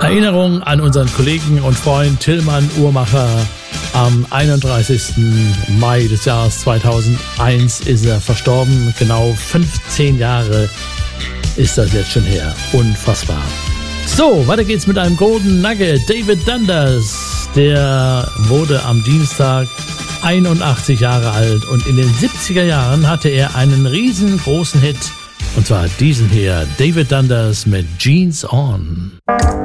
Erinnerung an unseren Kollegen und Freund Tillmann Uhrmacher. Am 31. Mai des Jahres 2001 ist er verstorben. Genau 15 Jahre ist das jetzt schon her. Unfassbar. So, weiter geht's mit einem Golden Nugget. David Dundas, der wurde am Dienstag 81 Jahre alt und in den 70er Jahren hatte er einen riesengroßen Hit. Und zwar diesen hier, David Dundas mit Jeans On.